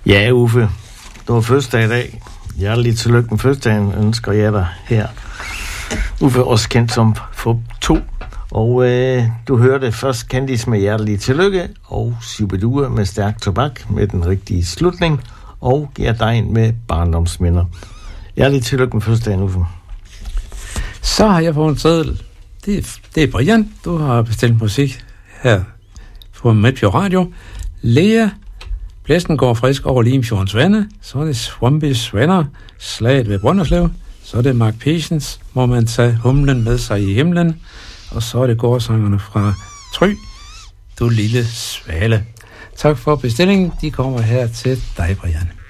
Ja, Uffe, du har fødselsdag i dag. Hjertelig tillykke med fødselsdagen, ønsker jeg dig her. Uffe, også kendt som Fup 2. Og du hørte først Candice med hjertelig tillykke, og Shubidua med stærk tobak med den rigtige slutning, og Gert Dein med barndomsminder. Hjertelig tillykke med fødselsdagen, Uffe. Så har jeg fået en seddel. Det er Brian, du har bestilt musik her på Midtfjord Radio. Lea, Blæsten går frisk over Limfjordens vande. Så er det Swampys venner, Slaget ved Brønderslev. Så er det Mark Patience, Må man tage humlen med sig i himlen. Og så er det gårdsangerne fra Try, Du lille svale. Tak for bestillingen. De kommer her til dig, Brian.